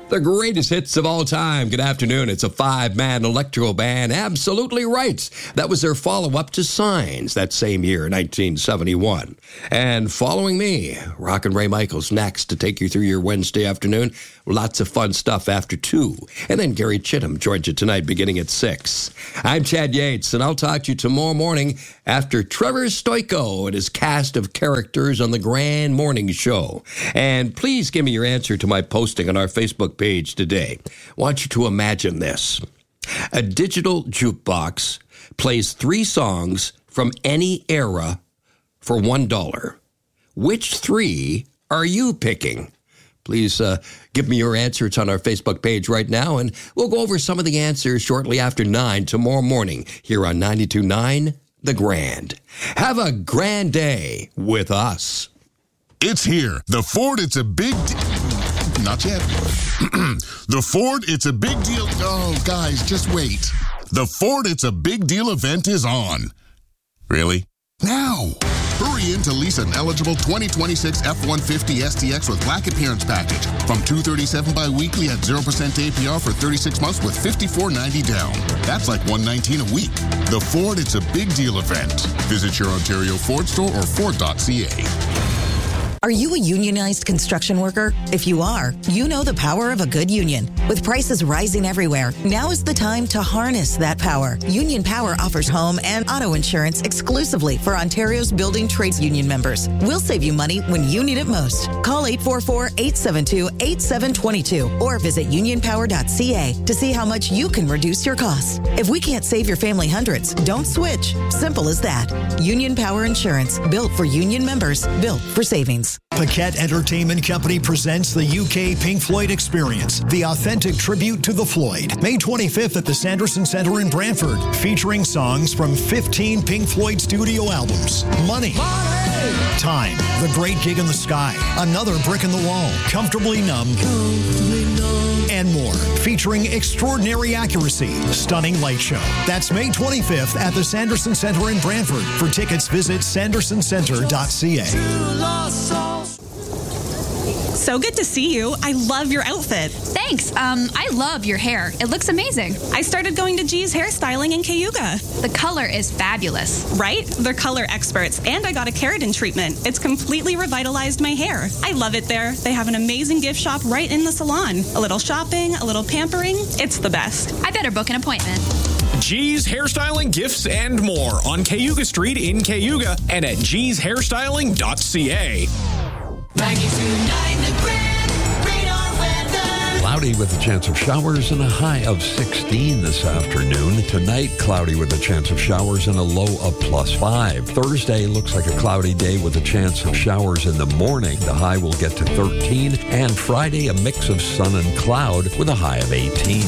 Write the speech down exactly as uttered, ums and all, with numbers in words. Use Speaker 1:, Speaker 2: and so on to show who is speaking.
Speaker 1: The greatest hits of all time. Good afternoon. It's a five-man electro band. Absolutely right. That was their follow-up to Signs that same year, nineteen seventy-one. And following me, Rockin' Ray Michaels next to take you through your Wednesday afternoon. Lots of fun stuff after two. And then Gary Chittum joins you tonight beginning at six. I'm Chad Yates, and I'll talk to you tomorrow morning after Trevor Stoiko and his cast of characters on the Grand Morning Show. And please give me your answer to my posting on our Facebook page today. I want you to imagine this. A digital jukebox plays three songs from any era for one dollar. Which three are you picking? Please uh, give me your answer. It's on our Facebook page right now, and we'll go over some of the answers shortly after nine tomorrow morning here on ninety-two point nine The Grand. Have a grand day with us.
Speaker 2: It's here. The Ford, it's a big... De- Not yet. The Ford, it's a big deal... Oh, guys, just wait. The Ford, it's a big deal event is on. Really? Now! Hurry in to lease an eligible twenty twenty-six F one fifty S T X with Black Appearance Package from two hundred thirty-seven dollars bi-weekly at zero percent A P R for thirty-six months with fifty-four ninety down. That's like one hundred nineteen dollars a week. The Ford, it's a big deal event. Visit your Ontario Ford store or Ford dot C A.
Speaker 3: Are you a unionized construction worker? If you are, you know the power of a good union. With prices rising everywhere, now is the time to harness that power. Union Power offers home and auto insurance exclusively for Ontario's building trades union members. We'll save you money when you need it most. Call eight four four, eight seven two, eight seven two two or visit union power dot c a to see how much you can reduce your costs. If we can't save your family hundreds, don't switch. Simple as that. Union Power Insurance, built for union members, built for savings.
Speaker 4: Paquette Entertainment Company presents the U K Pink Floyd Experience, the authentic tribute to the Floyd. May twenty-fifth at the Sanderson Centre in Brantford, featuring songs from fifteen Pink Floyd studio albums. Money, Money. Time, The Great Gig in the Sky, Another Brick in the Wall, Comfortably Numb, Comfortably Numb, and more. Featuring extraordinary accuracy, stunning light show. That's May twenty-fifth at the Sanderson Centre in Brantford. For tickets, visit sanderson centre dot c a.
Speaker 5: So good to see you. I love your outfit.
Speaker 6: Thanks. Um, I love your hair. It looks amazing.
Speaker 5: I started going to G's Hairstyling in Cayuga.
Speaker 6: The color is fabulous.
Speaker 5: Right? They're color experts, and I got a keratin treatment. It's completely revitalized my hair. I love it there. They have an amazing gift shop right in the salon. A little shopping, a little pampering. It's the best.
Speaker 6: I better book an appointment.
Speaker 7: G's Hairstyling, Gifts, and more on Cayuga Street in Cayuga and at gees hairstyling dot c a.
Speaker 8: ninety-two point nine The Grand Radar Weather.
Speaker 9: Cloudy with a chance of showers and a high of sixteen this afternoon. Tonight, cloudy with a chance of showers and a low of plus five. Thursday looks like a cloudy day with a chance of showers in the morning. The high will get to thirteen. And Friday, a mix of sun and cloud with a high of eighteen.